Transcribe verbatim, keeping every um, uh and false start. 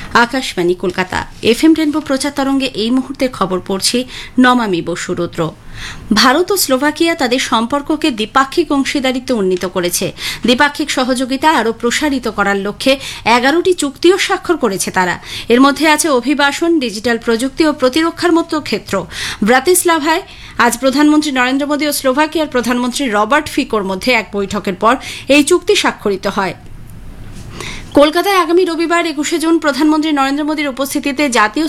Akashvani Kolkata. F M rainbow প্রচার তরঙ্গে এই মুহূর্তে খবর পড়ছি নমামি বসু রুদ্র। ভারত ও স্লোভাকিয়া তাদের সম্পর্ককে দ্বিপাক্ষিক অংশীদারিত্বে উন্নীত করেছে। দ্বিপাক্ষিক সহযোগিতা আরও প্রসারিত করার লক্ষ্যে এগারোটি চুক্তিও স্বাক্ষর করেছে তারা। এর মধ্যে আছে অভিবাসন, ডিজিটাল প্রযুক্তি ও প্রতিরক্ষার মতো ক্ষেত্র। ব্রাতিস্লাভায় আজ প্রধানমন্ত্রী নরেন্দ্র মোদী ও স্লোভাকিয়ার প্রধানমন্ত্রী রবার্ট ফিকোর মধ্যে এক বৈঠকের পর এই চুক্তি স্বাক্ষরিত হয়। কলকাতায় আগামী রবিবার একুশে জুন প্রধানমন্ত্রী নরেন্দ্র মোদীর উপস্থিতিতে জাতীয়